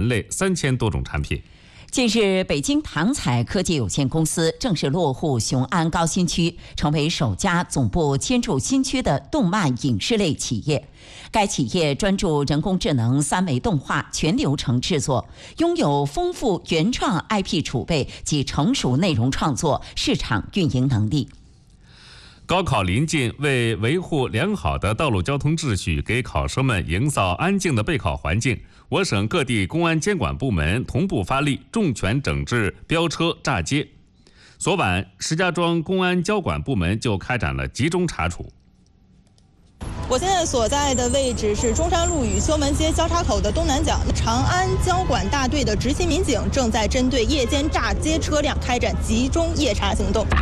门类3000多种产品。 近日，北京唐彩科技有限公司正式落户雄安高新区，成为首家总部迁驻新区的动漫影视类企业。该企业专注人工智能3维动画全流程制作，拥有丰富原创 IP 储备及成熟内容创作、市场运营能力。 高考临近，为维护良好的道路交通秩序，给考生们营造安静的备考环境，我省各地公安监管部门同步发力，重拳整治飙车炸街。昨晚，石家庄公安交管部门就开展了集中查处。 我现在所在的位置是中山路与修门街交叉口的东南角，长安交管大队的执勤民警正在针对夜间炸街车辆开展集中夜查行动。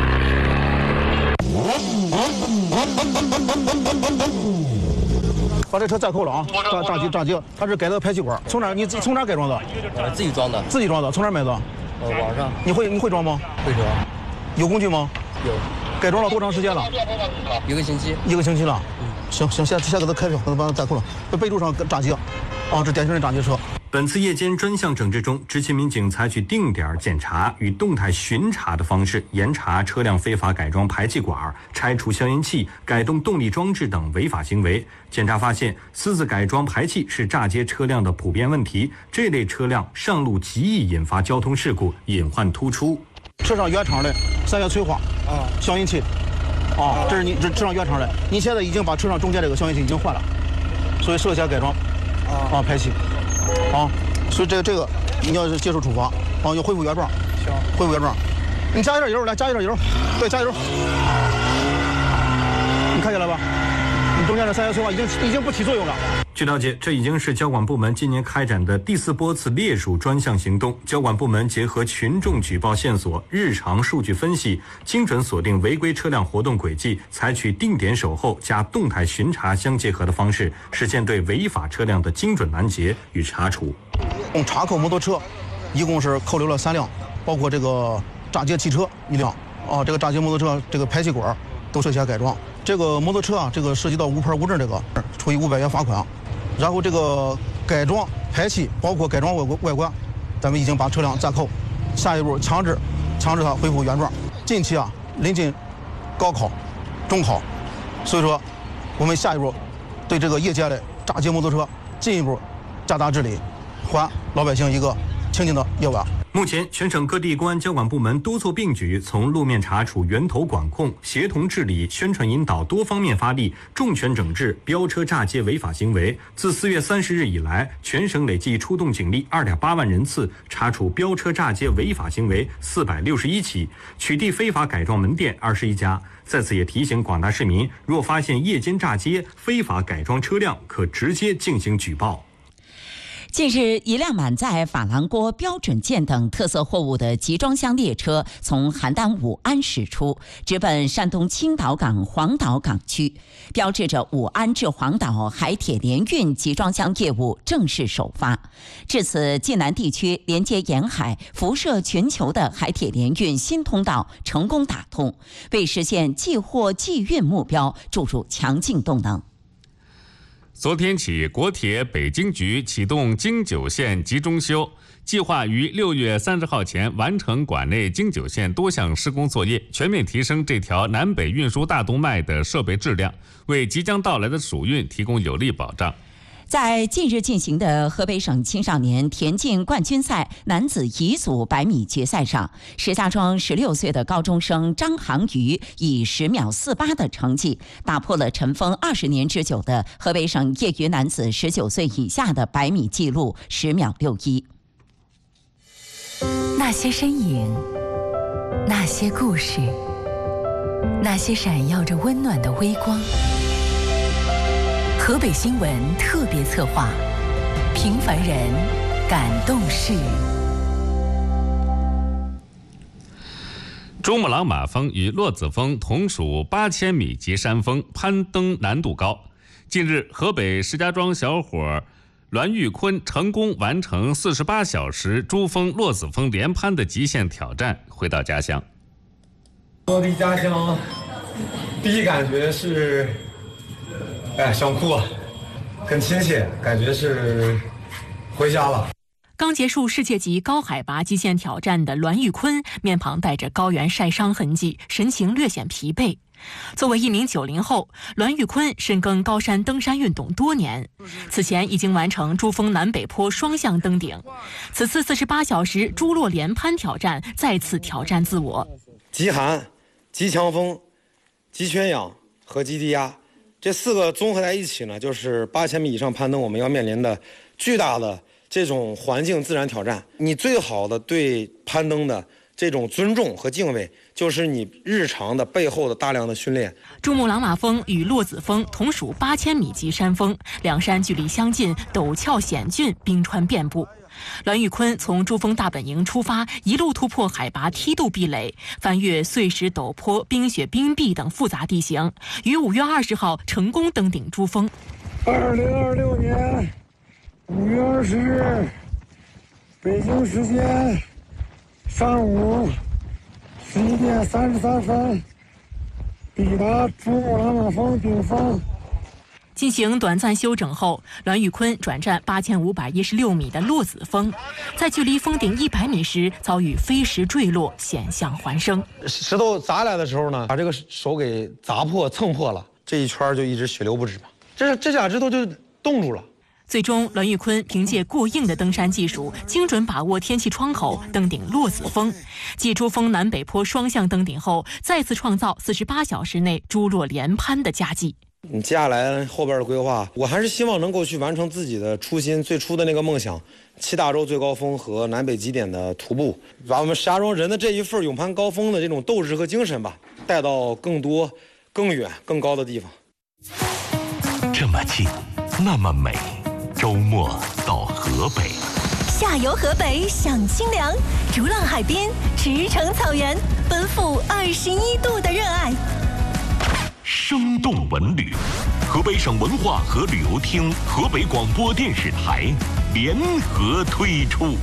把这车再扣了啊！炸机，它是改的排气管。你从哪改装的？ 自己装的。 自己装的，从哪买的？ 网上。 你会装吗？ 会装。 有工具吗？ 有。 改装了多长时间了 ？1个星期。 1个星期了。行，先给他开票，把他再扣了。这备注上炸机，这典型的炸机车。 本次夜间专项整治中，执勤民警采取定点检查与动态巡查的方式，严查车辆非法改装排气管、拆除消音器、改动动力装置等违法行为。检查发现，私自改装排气是炸街车辆的普遍问题，这类车辆上路极易引发交通事故，隐患突出。 车上原厂的3元催化消音器，这是你这车上原厂的，你现在已经把车上中间这个消音器已经换了，所以涉嫌改装排气。所以这个你要是接受处罚，要恢复原状。行，恢复原状。你加一点油，来加一点油，对，加油。你看见了吧？你中间的3元催化已经不起作用了。 据了解，这已经是交管部门今年开展的第4波次烈属专项行动。交管部门结合群众举报线索、日常数据分析，精准锁定违规车辆活动轨迹，采取定点守候加动态巡查相结合的方式，实现对违法车辆的精准拦截与查处。 查扣摩托车，一共是扣留了3辆，包括这个炸街汽车1辆。这个炸街摩托车这个排气管都涉嫌改装。这个摩托车这个涉及到无牌无证，这个处以500元罚款。然后这个改装排气，包括改装外观，咱们已经把车辆暂扣。下一步强制它恢复原状。近期临近高考、中考，所以说我们下一步对这个夜间的炸街摩托车进一步加大治理，还老百姓一个清静的夜晚。 目前，全省各地公安交管部门多措并举，从路面查处、源头管控、协同治理、宣传引导多方面发力，重拳整治飙车炸街违法行为。自4月30日以来，全省累计出动警力2.8万人次，查处飙车炸街违法行为461起，取缔非法改装门店21家。在此也提醒广大市民，若发现夜间炸街、非法改装车辆，可直接进行举报。 近日，一辆满载珐琅锅、标准件等特色货物的集装箱列车从邯郸武安驶出，直奔山东青岛港黄岛港区，标志着武安至黄岛海铁联运集装箱业务正式首发。至此，晋南地区连接沿海、辐射全球的海铁联运新通道成功打通，为实现寄货寄运目标注入强劲动能。 昨天起，国铁北京局启动京九线集中修，计划于6月30号前完成管内京九线多项施工作业，全面提升这条南北运输大动脉的设备质量，为即将到来的暑运提供有力保障。 在近日进行的河北省青少年田径冠军赛男子乙组100米决赛上，石家庄16岁的高中生张航宇以10秒48的成绩，打破了尘封20年之久的河北省业余男子19岁以下的100米纪录10秒61。 那些身影，那些故事，那些闪耀着温暖的微光。河北新闻特别策划，平凡人感动事。 珠穆朗玛峰与洛子峰同属8000米级山峰，攀登难度高。近日，河北石家庄小伙栾玉坤成功完成48小时珠峰、洛子峰连攀的极限挑战，回到家乡。 我的家乡，第一感觉是，想哭啊，很亲切，感觉是回家了。 刚结束世界级高海拔极限挑战的栾玉坤，面庞带着高原晒伤痕迹，神情略显疲惫。作为一名90后，栾玉坤深耕高山登山运动多年，此前已经完成珠峰南北坡双向登顶，此次48小时珠洛连攀挑战再次挑战自我。 极寒、极强风、极缺氧和极低压，这4个综合在一起呢，就是8000米以上攀登我们要面临的巨大的这种环境自然挑战。你最好的对攀登的这种尊重和敬畏，就是你日常的背后的大量的训练。 珠穆朗玛峰与洛子峰同属8000米级山峰，两山距离相近，陡峭险峻，冰川遍布。栾玉坤从珠峰大本营出发，一路突破海拔梯度壁垒，翻越碎石陡坡、冰雪冰壁等复杂地形，于5月20号成功登顶珠峰。 2026年5月20日，北京时间上午11点33分，抵达珠穆朗玛峰顶峰。 进行短暂休整后，栾玉坤转战8516米的洛子峰，在距离峰顶100米时遭遇飞石坠落，险象环生。 石头砸来的时候呢，把这个手给砸破、蹭破了，这一圈就一直血流不止嘛。这俩指头就冻住了。 最终，栾玉坤凭借过硬的登山技术，精准把握天气窗口，登顶洛子峰。继珠峰南北坡双向登顶后，再次创造48小时内珠洛连攀的佳绩。 你接下来后边的规划，我还是希望能够去完成自己的初心，最初的那个梦想，7大洲最高峰和南北极点的徒步，把我们石家庄人的这一份勇攀高峰的这种斗志和精神吧，带到更多、更远、更高的地方。 这么近，那么美，周末到河北， 下游河北享清凉，逐浪海边，驰骋草原，奔赴21度的热爱。 生动文旅，河北省文化和旅游厅、河北广播电视台联合推出。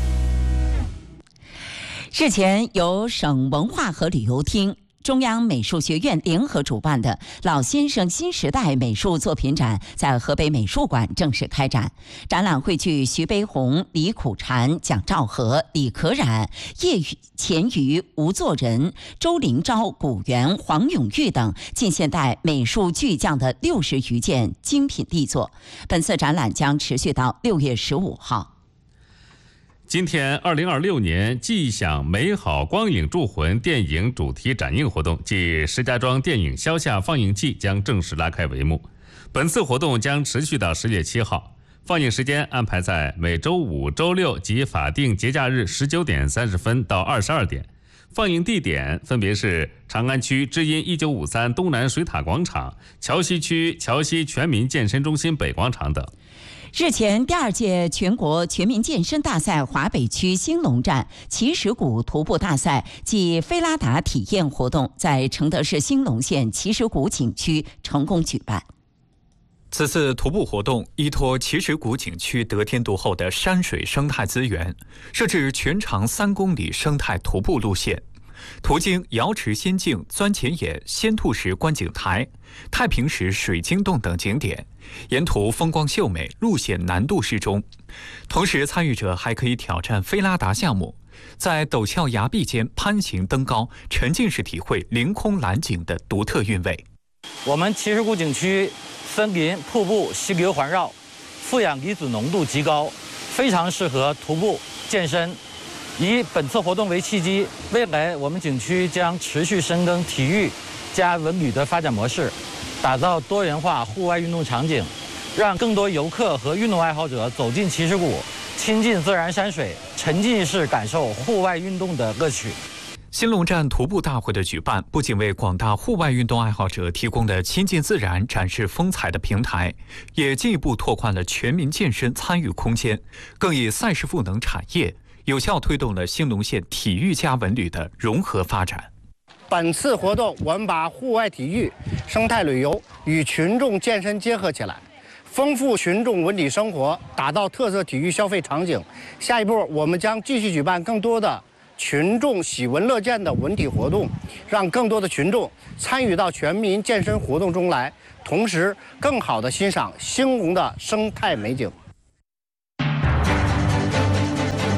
日前，由省文化和旅游厅、中央美术学院联合主办的老先生新时代美术作品展在河北美术馆正式开展。展览汇聚徐悲鸿、李苦禅、蒋兆和、李可染、叶乾瑜、吴作人、周凌钊、古元、黄永玉等近现代美术巨匠的60余件精品力作。本次展览将持续到6月15号。 今天，2026年既享美好光影铸魂电影主题展映活动暨石家庄电影消夏放映季将正式拉开帷幕。本次活动将持续到10月7号，放映时间安排在每周5、周6及法定节假日19点30分到22点。放映地点分别是长安区知音1953东南水塔广场、桥西区桥西全民健身中心北广场等。 日前，第2届全国全民健身大赛华北区兴隆站奇石谷徒步大赛暨菲拉达体验活动在承德市兴隆县奇石谷景区成功举办。 此次徒步活动依托奇石谷景区得天独厚的山水生态资源，设置全长3公里生态徒步路线，途经瑶池仙境、钻前眼、仙兔石观景台、太平石水晶洞等景点，沿途风光秀美，路线难度适中。同时，参与者还可以挑战菲拉达项目，在陡峭崖壁间攀行登高，沉浸式体会凌空蓝景的独特韵味。 我们奇石谷景区森林、瀑布、溪流环绕，负氧离子浓度极高，非常适合徒步健身。以本次活动为契机，未来我们景区将持续深耕体育加文旅的发展模式，打造多元化户外运动场景，让更多游客和运动爱好者走进奇石谷，亲近自然山水，沉浸式感受户外运动的乐趣。 兴隆站徒步大会的举办，不仅为广大户外运动爱好者提供了亲近自然、展示风采的平台，也进一步拓宽了全民健身参与空间，更以赛事赋能产业，有效推动了兴隆县体育加文旅的融合发展。 本次活动，我们把户外体育、生态旅游与群众健身结合起来，丰富群众文体生活，打造特色体育消费场景。下一步，我们将继续举办更多的群众喜闻乐见的文体活动，让更多的群众参与到全民健身活动中来，同时更好地欣赏兴隆的生态美景。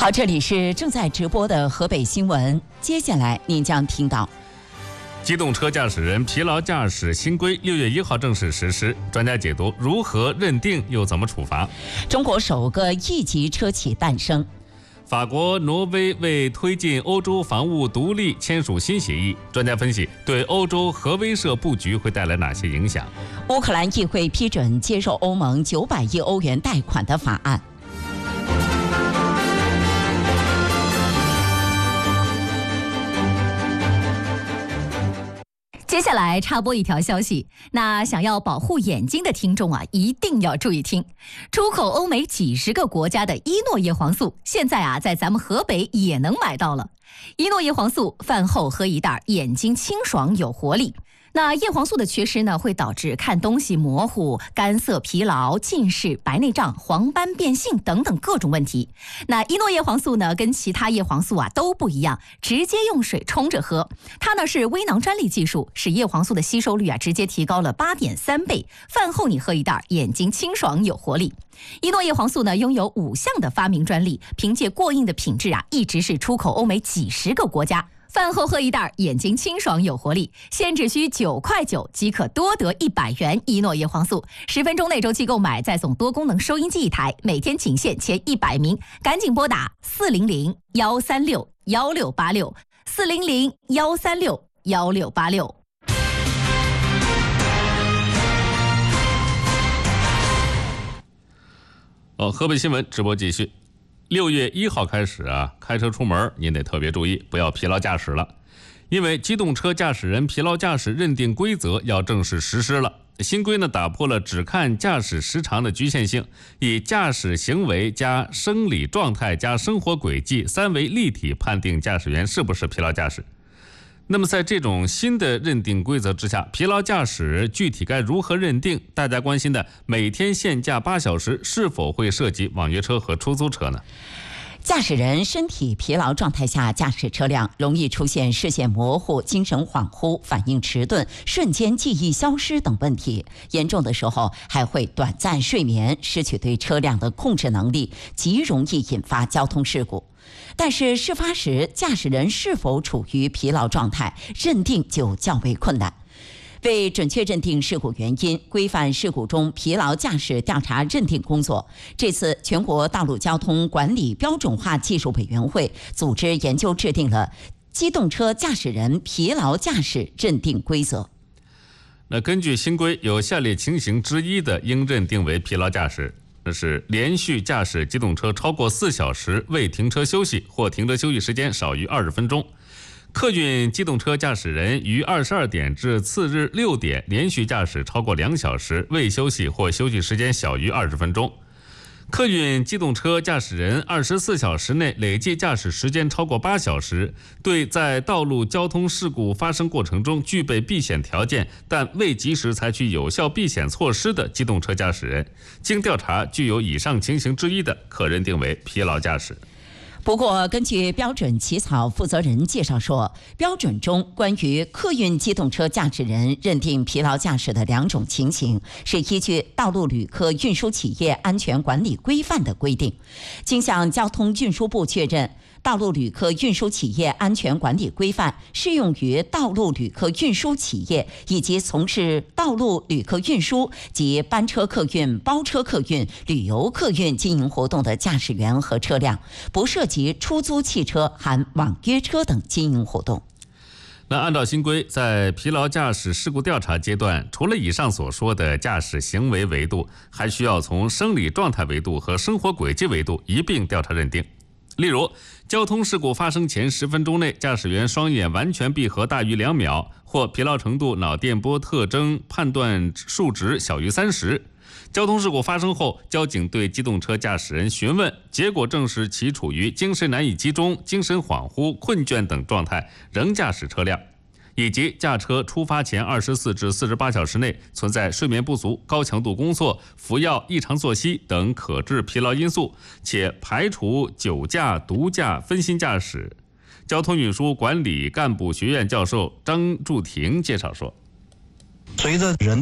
好，这里是正在直播的河北新闻，接下来您将听到。 机动车驾驶人疲劳驾驶新规6月1号正式实施，专家解读如何认定又怎么处罚。 中国首个1级车企诞生。 法国、挪威为推进欧洲防务独立签署新协议，专家分析对欧洲核威慑布局会带来哪些影响？ 乌克兰议会批准接受欧盟900亿欧元贷款的法案。 接下来插播一条消息，那想要保护眼睛的听众啊，一定要注意听。出口欧美几十个国家的伊诺叶黄素，现在啊，在咱们河北也能买到了。伊诺叶黄素饭后喝一袋，眼睛清爽有活力。那叶黄素的缺失呢，会导致看东西模糊、干涩、疲劳、近视、白内障、黄斑变性等等各种问题。那伊诺叶黄素呢，跟其他叶黄素啊都不一样，直接用水冲着喝。它呢是微囊专利技术，使叶黄素的吸收率啊直接提高了8.3倍。饭后你喝一袋，眼睛清爽有活力。伊诺叶黄素呢拥有5项的发明专利，凭借过硬的品质啊，一直是出口欧美几十个国家。饭后喝一袋，眼睛清爽有活力，现只需9.9块即可多得100元伊诺叶黄素。10分钟内周期购买，再送多功能收音机1台，每天仅限前100名，赶紧拨打400-136-1686，400-136-1686。 河北新闻直播继续。6月1号开始啊，开车出门您得特别注意，不要疲劳驾驶了，因为机动车驾驶人疲劳驾驶认定规则要正式实施了。新规呢，打破了只看驾驶时长的局限性，以驾驶行为加生理状态加生活轨迹3维立体判定驾驶员是不是疲劳驾驶。那么在这种新的认定规则之下，疲劳驾驶具体该如何认定？大家关心的每天限驾8小时是否会涉及网约车和出租车呢？ 驾驶人身体疲劳状态下驾驶车辆，容易出现视线模糊、精神恍惚、反应迟钝、瞬间记忆消失等问题。严重的时候还会短暂睡眠，失去对车辆的控制能力，极容易引发交通事故。但是事发时驾驶人是否处于疲劳状态，认定就较为困难。为准确认定事故原因，规范事故中疲劳驾驶调查认定工作，这次全国道路交通管理标准化技术委员会组织研究制定了机动车驾驶人疲劳驾驶认定规则。 那根据新规，有下列情形之一的应认定为疲劳驾驶，那是连续驾驶机动车超过4小时未停车休息，或停车休息时间少于20分钟。客运机动车驾驶人于22点至次日6点连续驾驶超过2小时未休息，或休息时间小于20分钟。客运机动车驾驶人24小时内累计驾驶时间超过8小时，对在道路交通事故发生过程中具备避险条件但未及时采取有效避险措施的机动车驾驶人，经调查具有以上情形之一的，可认定为疲劳驾驶。 不过，根据标准起草负责人介绍说，标准中关于客运机动车驾驶人认定疲劳驾驶的2种情形，是依据《道路旅客运输企业安全管理规范》的规定，经向交通运输部确认。道路旅客运输企业安全管理规范适用于道路旅客运输企业以及从事道路旅客运输及班车客运、包车客运、旅游客运经营活动的驾驶员和车辆，不涉及出租汽车、含网约车等经营活动。 那按照新规，在疲劳驾驶事故调查阶段，除了以上所说的驾驶行为维度，还需要从生理状态维度和生活轨迹维度一并调查认定。例如，交通事故发生前10分钟内，驾驶员双眼完全闭合大于2秒，或疲劳程度脑电波特征判断数值小于30。交通事故发生后，交警对机动车驾驶人询问，结果证实其处于精神难以集中、精神恍惚、困倦等状态，仍驾驶车辆。以及驾车出发前24至48小时内存在睡眠不足、高强度工作、服药、异常作息等可致疲劳因素，且排除酒驾、毒驾、分心驾驶。交通运输管理干部学院教授张柱廷介绍说， 随着人